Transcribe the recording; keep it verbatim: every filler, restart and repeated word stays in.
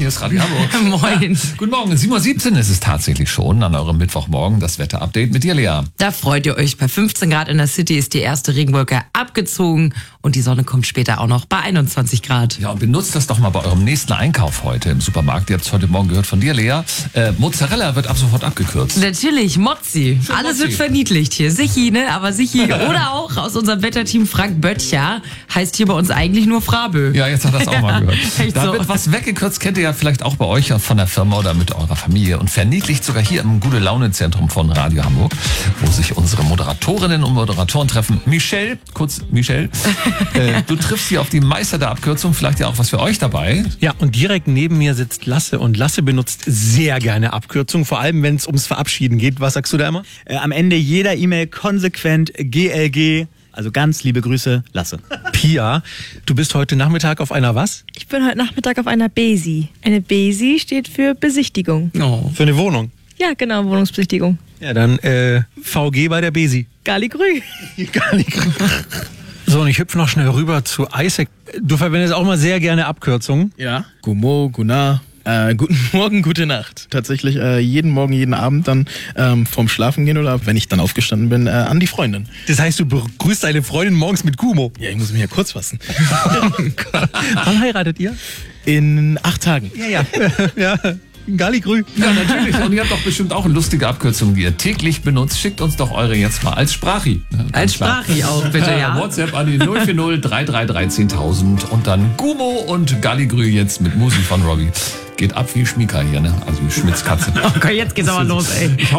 hier ist Radio Hamburg. Moin. Ja, guten Morgen, sieben Uhr siebzehn ist es tatsächlich schon an eurem Mittwochmorgen, das Wetter-Update mit dir, Lea. Da freut ihr euch. Bei fünfzehn Grad in der City ist die erste Regenwolke abgezogen und die Sonne kommt später auch noch bei einundzwanzig Grad. Ja, und benutzt das doch mal bei eurem nächsten Einkauf heute im Supermarkt. Ihr habt es heute Morgen gehört von dir, Lea. Äh, Mozzarella wird ab sofort abgekürzt. Natürlich, Mozzi. Schön Alles Mozzi. wird verniedlicht hier. Sichi, ne? Aber Sichi. Oder auch aus unserem Wetterteam Frank Böttcher heißt hier bei uns eigentlich nur Frabö. Ja, jetzt hat er das auch mal gehört. Echt Da so. wird was weggekürzt, kennt ihr ja vielleicht auch bei euch von der Firma oder mit eurer Familie und verniedlicht sogar hier im Gute-Laune-Zentrum von Radio Hamburg, wo sich unsere Moderatorinnen und Moderatoren treffen. Michelle, kurz Michelle, äh, du triffst hier auf die Meister der Abkürzung, vielleicht ja auch was für euch dabei. Ja, und direkt neben mir sitzt Lasse und Lasse benutzt sehr gerne Abkürzungen, vor allem wenn es ums Verabschieden geht. Was sagst du da immer? Äh, am Ende jeder E-Mail konsequent G L G. Also ganz liebe Grüße, Lasse. Pia, du bist heute Nachmittag auf einer was? Ich bin heute Nachmittag auf einer Besi. Eine Besi steht für Besichtigung. Oh. Für eine Wohnung. Ja, genau, Wohnungsbesichtigung. Ja, dann äh, V G bei der Besi. Galligrü. Gar nicht. So, und ich hüpfe noch schnell rüber zu Isaac. Du verwendest auch mal sehr gerne Abkürzungen. Ja, Gumo, Guna. Äh, guten Morgen, gute Nacht. Tatsächlich äh, jeden Morgen, jeden Abend dann ähm, vorm Schlafengehen oder wenn ich dann aufgestanden bin, äh, an die Freundin. Das heißt, du begrüßt deine Freundin morgens mit Kumo. Ja, ich muss mich ja kurz fassen. Wann heiratet ihr? In acht Tagen. Ja, ja. ja. Galligrü. Ja, natürlich. Und ihr habt doch bestimmt auch eine lustige Abkürzung, die ihr täglich benutzt. Schickt uns doch eure jetzt mal als Sprachi. Ja, ganz Als klar. Sprachi auch, bitte, ja. WhatsApp an die null vier null drei drei drei zehntausend und dann Gumo und Galligrü jetzt mit Musik von Robbie. Geht ab wie Schmika hier, ne? Also wie Schmitz Katze. Okay, jetzt geht's aber los, ey. Ich hau